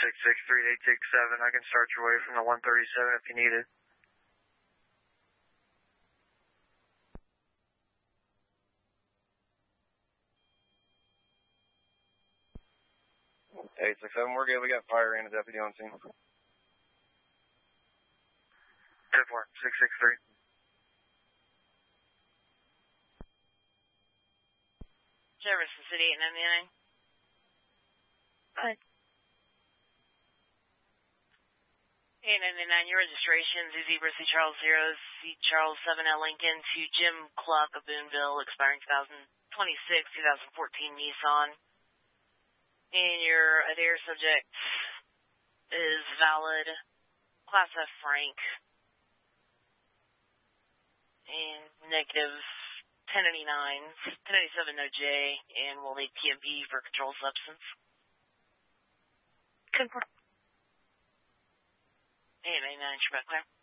663-867. I can start your way from the 137 if you need it. Eight six seven, we're good. We got fire and a deputy on scene. 10-4, 663. Jefferson City 899. Hi. 899, your registration, Zebra C. Charles 0, C. Charles 7 at Lincoln to Jim Cluck of Boonville, expiring 2014 Nissan. And your Adair subject is valid, Class F Frank, and negative 1089, 1087 no J, and we'll need PMP for controlled substance. 10-4. 899, Trebek clear.